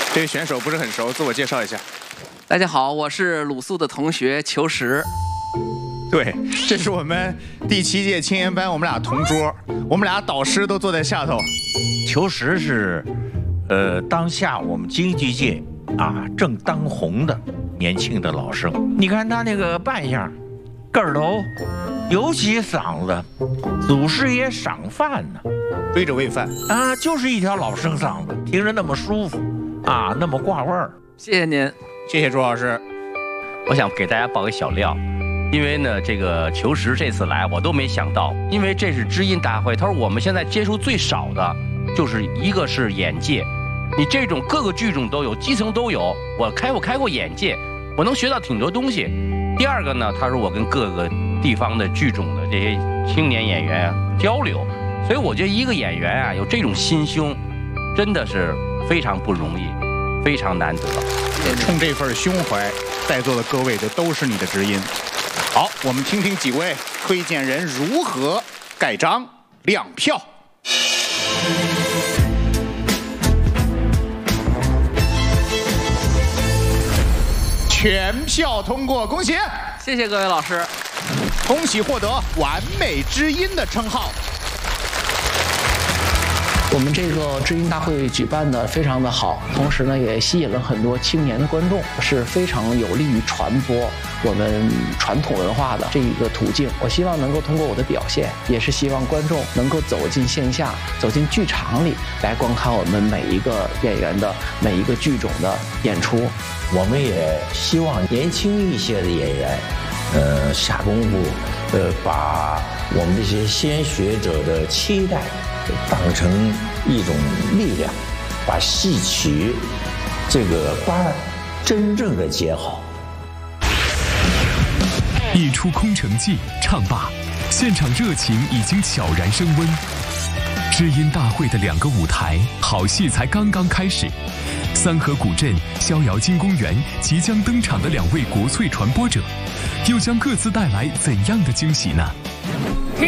这位选手不是很熟，自我介绍一下。 大家好，我是鲁肃的同学裘石。 对，这是我们第7届青年班，我们俩同桌，我们俩导师都坐在下头。 裘石是，当下我们京剧界正当红的年轻的老生。你看他那个扮相，个儿头，尤其嗓子，祖师爷赏饭呢， 追着喂饭就是一条老生嗓子，听着那么舒服那么挂味儿。 谢谢您， 谢谢朱老师。 我想给大家爆个小料。因为呢，这个裘石这次来我都没想到，因为这是知音大会。他说我们现在接触最少的，就是一个是眼界，你这种各个剧种都有，基层都有。我开过眼界，我能学到挺多东西。第二个呢，他说我跟各个地方的剧种的这些青年演员交流，所以我觉得一个演员有这种心胸，真的是非常不容易，非常难得。 冲这份胸怀，在座的各位这都是你的知音。好，我们听听几位推荐人如何盖章亮票。全票通过，恭喜！ 谢谢各位老师， 恭喜获得完美知音的称号。 我们这个知音大会举办的非常的好，同时呢也吸引了很多青年的观众，是非常有利于传播我们传统文化的这一个途径。我希望能够通过我的表现，也是希望观众能够走进线下，走进剧场里来观看我们每一个演员的每一个剧种的演出。 我们也希望年轻一些的演员，下功夫，把我们这些先学者的期待当成一种力量，把戏曲这个班儿真正的接好。 一出《空城计》唱罢，现场热情已经悄然升温。知音大会的2个舞台，好戏才刚刚开始。三河古镇、逍遥津公园即将登场的2位国粹传播者，又将各自带来怎样的惊喜呢？ 听